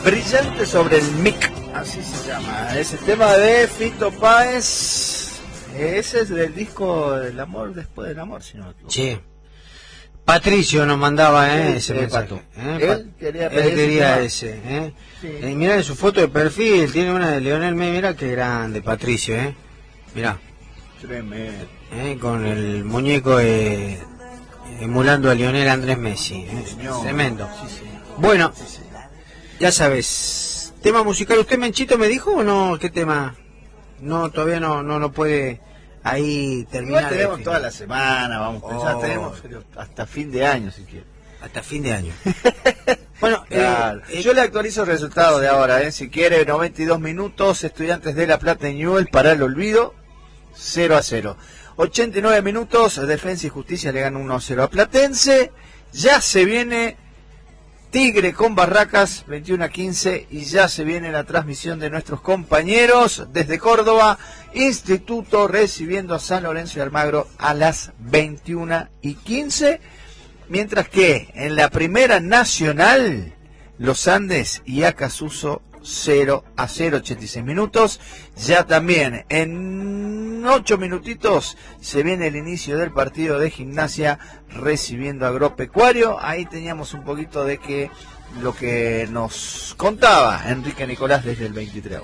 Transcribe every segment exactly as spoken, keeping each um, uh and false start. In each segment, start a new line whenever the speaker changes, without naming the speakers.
Brillante sobre el mic, así se llama. Ese tema de Fito Páez. Ese es del disco El amor después del amor, si no me equivoco.
Sí. Patricio nos mandaba eh,
Sí,
ese
sí,
mensaje.
Pato.
¿eh?
Él quería,
Él quería ese. ¿eh?
Sí.
Eh, mirá en su foto de perfil, tiene una de Lionel Messi. Mirá qué grande, Patricio. ¿eh? Mirá.
Tremendo.
¿eh? Con el muñeco eh, emulando a Lionel Andrés Messi. ¿eh?
Señor.
Tremendo.
Sí, sí.
Bueno,
Sí, sí.
ya sabes. Tema musical, ¿usted Menchito me dijo o no? ¿Qué tema? No, todavía no no, no puede ahí terminar.
Igual tenemos toda la semana, vamos,
Oh.
ya tenemos hasta fin de año si quiere.
Hasta fin de año. Bueno,
Claro.
eh, eh,
Yo le actualizo el resultado de ahora, ¿eh? Si quiere, noventa y dos minutos, Estudiantes de La Plata y Newell para el olvido, cero a cero. ochenta y nueve minutos, Defensa y Justicia le gana uno a cero a Platense. Ya se viene Tigre con Barracas, veintiuno a quince, y ya se viene la transmisión de nuestros compañeros desde Córdoba, Instituto recibiendo a San Lorenzo y Almagro a las veintiuna y quince. Mientras que en la primera nacional, Los Andes y Acasuso cero a cero, ochenta y seis minutos. Ya también en ocho minutitos se viene el inicio del partido de Gimnasia recibiendo a Agropecuario. Ahí teníamos un poquito de que lo que nos contaba Enrique Nicolás desde el veintitrés.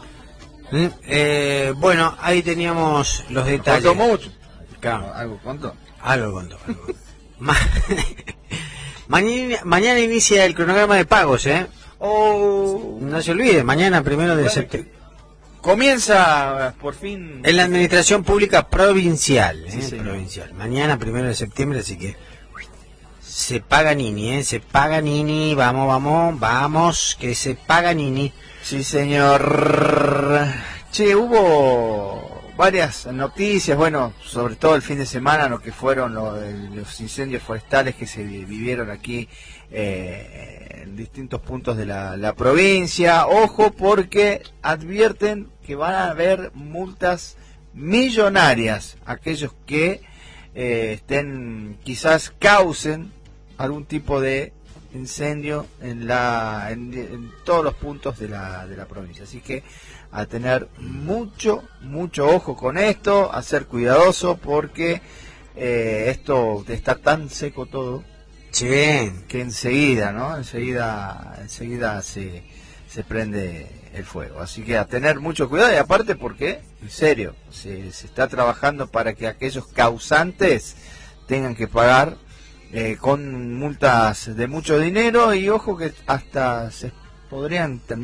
eh, bueno, ahí teníamos los detalles.
¿Contó mucho?
Claro,
¿Algo contó?
algo contó. Algo contó. Ma- mañana, mañana inicia el cronograma de pagos, ¿eh?
Oh,
No se olvide, mañana primero de septiembre.
comienza por fin
En la administración pública provincial, ¿eh?
Sí, señor.
provincial. Mañana primero de septiembre, así que se paga Nini, ¿eh? Se paga Nini, vamos, vamos, vamos, que se paga Nini.
Sí, señor. Che, hubo varias noticias, bueno, sobre todo el fin de semana, lo que fueron lo de los incendios forestales que se vivieron aquí eh, en distintos puntos de la, la provincia. Ojo, porque advierten que van a haber multas millonarias a aquellos que eh, estén, quizás causen algún tipo de incendio en la en, en todos los puntos de la, de la provincia. Así que a tener mucho, mucho ojo con esto, a ser cuidadoso porque eh, esto está tan seco todo
Sí,
que enseguida, ¿no? Enseguida, enseguida se, se prende el fuego. Así que a tener mucho cuidado, y aparte porque, en serio, se, se está trabajando para que aquellos causantes tengan que pagar eh, con multas de mucho dinero, y ojo que hasta se podrían terminar